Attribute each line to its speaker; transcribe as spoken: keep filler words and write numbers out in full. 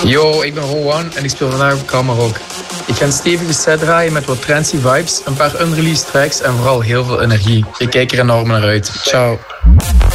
Speaker 1: Yo, ik ben Rowan en ik speel vandaag op Kamerok. Ik ga een stevige set draaien met wat trancy vibes, een paar unreleased tracks en vooral heel veel energie. Ik kijk er enorm naar uit. Ciao.